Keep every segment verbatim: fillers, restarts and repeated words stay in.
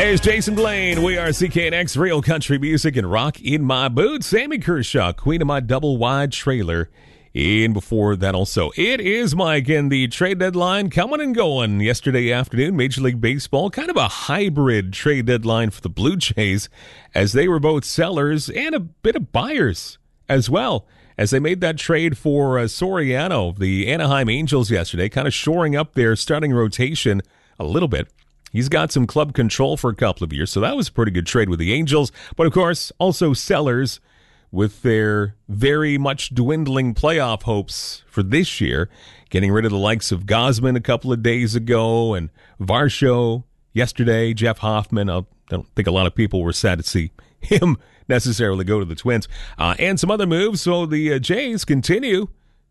Hey, it's Jason Blaine. We are C K N X, real country music and rock in my boots. Sammy Kershaw, Queen of My Double Wide Trailer. And before that also, it is Mike, and the trade deadline coming and going yesterday afternoon. Major League Baseball, kind of a hybrid trade deadline for the Blue Jays, as they were both sellers and a bit of buyers as well, as they made that trade for uh, Soriano, the Anaheim Angels yesterday, kind of shoring up their starting rotation a little bit. He's got some club control for a couple of years, so that was a pretty good trade with the Angels. But, of course, also sellers with their very much dwindling playoff hopes for this year, getting rid of the likes of Gausman a couple of days ago and Varsho yesterday, Jeff Hoffman. I don't think a lot of people were sad to see him necessarily go to the Twins, uh, and some other moves. So the uh, Jays continue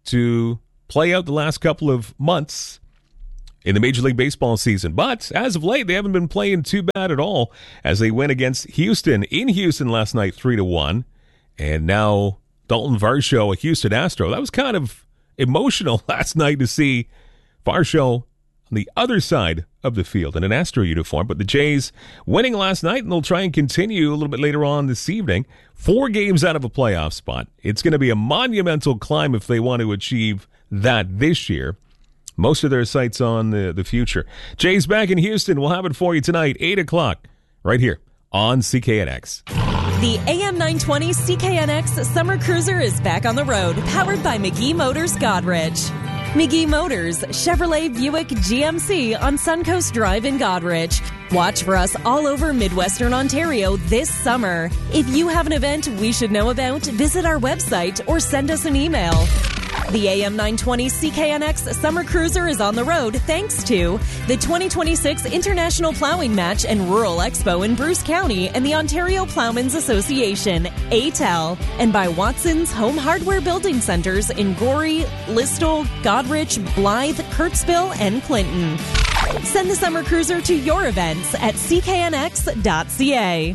to play out the last couple of months in the Major League Baseball season. But as of late, they haven't been playing too bad at all, as they win against Houston in Houston last night, three to one. And now Dalton Varsho, a Houston Astro. That was kind of emotional last night to see Varsho on the other side of the field in an Astro uniform. But the Jays winning last night, and they'll try and continue a little bit later on this evening. Four games out of a playoff spot. It's going to be a monumental climb if they want to achieve that this year. Most of their sights on the, the future. Jays back in Houston. We'll have it for you tonight, eight o'clock, right here on C K N X. The A M nine twenty C K N X Summer Cruiser is back on the road, powered by McGee Motors Godrich. McGee Motors, Chevrolet, Buick, G M C on Suncoast Drive in Godrich. Watch for us all over Midwestern Ontario this summer. If you have an event we should know about, visit our website or send us an email. The A M nine twenty C K N X Summer Cruiser is on the road thanks to the twenty twenty-six International Plowing Match and Rural Expo in Bruce County and the Ontario Plowmen's Association, A T L, and by Watson's Home Hardware Building Centers in Gorey, Listowel, Godrich, Blythe, Kirksville, and Clinton. Send the Summer Cruiser to your events at c k n x dot c a.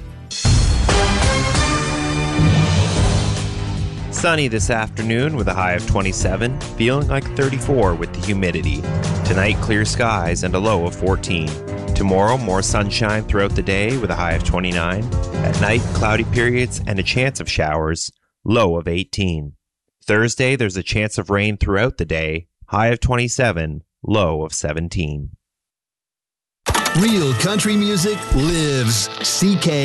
Sunny this afternoon with a high of twenty-seven, feeling like thirty-four with the humidity. Tonight, clear skies and a low of fourteen. Tomorrow, more sunshine throughout the day with a high of twenty-nine. At night, cloudy periods and a chance of showers, low of eighteen. Thursday, there's a chance of rain throughout the day, high of twenty-seven, low of seventeen. Real country music lives. C K